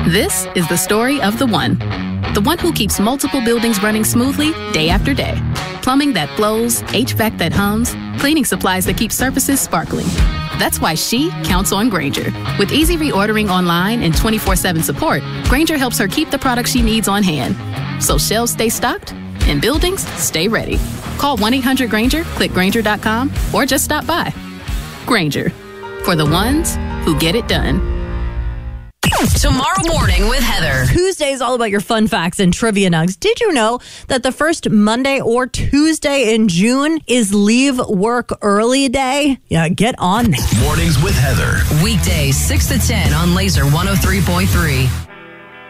This is the story of the one who keeps multiple buildings running smoothly day after day. Plumbing that flows, HVAC that hums, cleaning supplies that keep surfaces sparkling. That's why she counts on Grainger. With easy reordering online and 24/7 support, Grainger helps her keep the products she needs on hand. So shelves stay stocked and buildings stay ready. Call 1-800-GRAINGER, click Grainger.com, or just stop by. Grainger, for the ones who get it done. Tomorrow morning with Heather. Tuesday is all about your fun facts and trivia nugs. Did you know that the first Monday or Tuesday in June is Leave Work Early Day? Yeah, get on that. Mornings with Heather. Weekdays 6 to 10 on Laser 103.3.